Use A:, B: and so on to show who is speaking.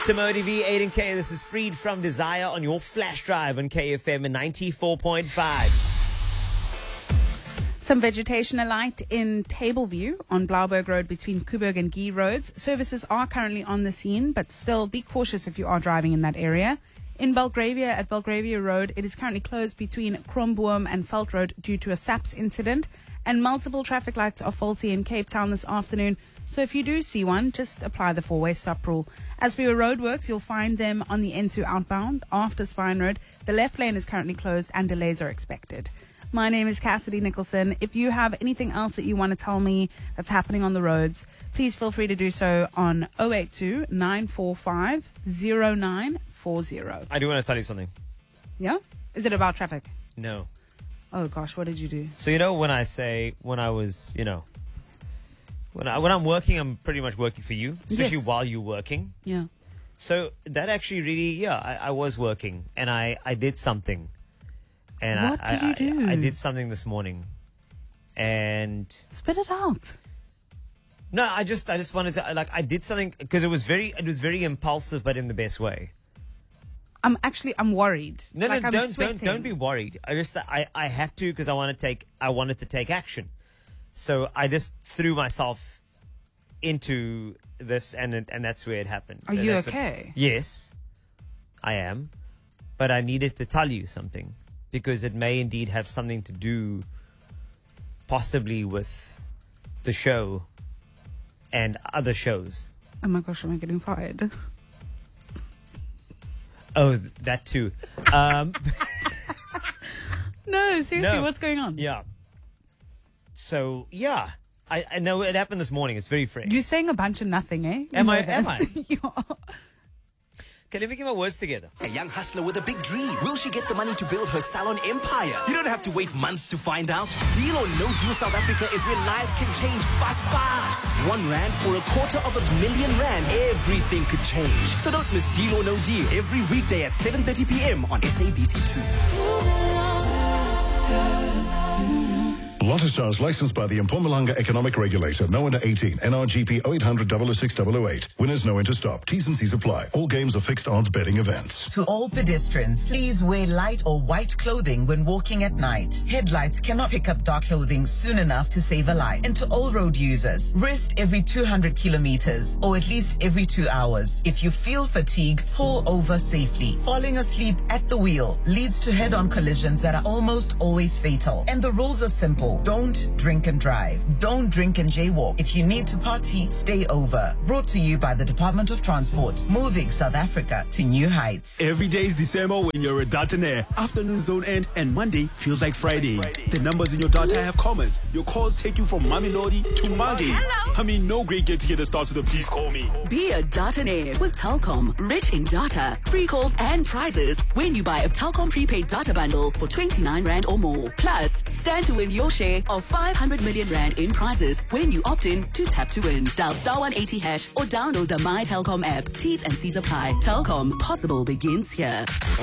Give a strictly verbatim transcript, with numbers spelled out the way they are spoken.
A: Timoti V, Aiden K. This is Freed from Desire on your flash drive on K F M ninety-four point five.
B: Some vegetation alight in Tableview on Blauberg Road between Kuburg and Guy Roads. Services are currently on the scene, but still be cautious if you are driving in that area. In Belgravia at Belgravia Road, it is currently closed between Kromboom and Veld Road due to a S A P S incident. And multiple traffic lights are faulty in Cape Town this afternoon. So if you do see one, just apply the four-way stop rule. As for your roadworks, you'll find them on the N two outbound after Spine Road. The left lane is currently closed and delays are expected. My name is Cassidy Nicholson. If you have anything else that you want to tell me that's happening on the roads, please feel free to do so on oh eight two, nine four five, oh nine four oh.
A: I do want to tell you something.
B: Yeah? Is it about traffic?
A: No.
B: Oh, gosh, what did you do?
A: So, you know, when I say, when I was, you know, when, I, when I'm working, I'm pretty much working for you, especially
B: Yes.
A: while you're working.
B: Yeah.
A: So that actually really, yeah, I, I was working and I, I did something. And
B: What
A: I,
B: did you
A: I,
B: do?
A: I, I did something this morning. And
B: Spit it out.
A: no, I just, I just wanted to, like, I did something because it was very, it was very impulsive, but in the best way.
B: I'm actually, I'm worried.
A: No,
B: Like,
A: no,
B: I'm
A: don't, don't,
B: sweating.
A: don't be worried. I just, I, I had to because I want to take, I wanted to take action. So I just threw myself into this, and it- and that's where it happened.
B: Are
A: And
B: you
A: that's what-
B: okay?
A: yes, I am. But I needed to tell you something because it may indeed have something to do, possibly with the show and other shows.
B: Oh my gosh, am I getting fired?
A: Oh, th- that too. Um,
B: No, seriously,
A: No.
B: what's going on?
A: yeah. So yeah, I, I know it happened this morning. It's very fresh.
B: You're saying a bunch of nothing, eh?
A: Am
B: You
A: I-
B: know
A: am
B: that.
A: I?
B: You are.
A: Okay, let me get my words together.
C: A young hustler with a big dream. Will she get the money to build her salon empire? You don't have to wait months to find out. Deal or No Deal South Africa is where lives can change fast, fast. One rand or a quarter of a million rand. Everything could change. So don't miss Deal or No Deal every weekday at seven thirty p.m. on S A B C two.
D: Lotto Stars licensed by the Mpumalanga Economic Regulator. No under eighteen. N R G P oh eight hundred, oh oh six, oh oh eight. Winners no enter stop. T's and C's apply. All games are fixed odds betting events.
E: To all pedestrians, please wear light or white clothing when walking at night. Headlights cannot pick up dark clothing soon enough to save a life. And to all road users, rest every two hundred kilometers or at least every two hours. If you feel fatigued, pull over safely. Falling asleep at the wheel leads to head-on collisions that are almost always fatal. And the rules are simple. Don't drink and drive. Don't drink and jaywalk. If you need to party, stay over. Brought to you by the Department of Transport, moving South Africa to new heights.
F: Every day is December when you're a Datonair. Afternoons don't end and Monday feels like Friday. The numbers in your data have commas. Your calls take you from Mamelodi to Magi. I mean, no great get-together starts with a please call me.
G: Be a Datonair with Telkom. Rich in data, free calls and prizes when you buy a Telkom prepaid data bundle for twenty-nine rand or more. Plus, stand to win your share of five hundred million rand in prizes when you opt in to Tap to Win. Dial star one eighty hash or download the My Telkom app. T's and C's apply. Telkom, possible begins here.